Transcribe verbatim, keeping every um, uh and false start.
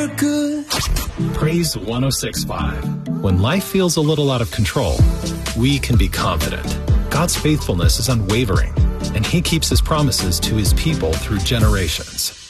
you're good. Praise one oh six point five. When life feels a little out of control, we can be confident. God's faithfulness is unwavering, and He keeps His promises to His people through generations.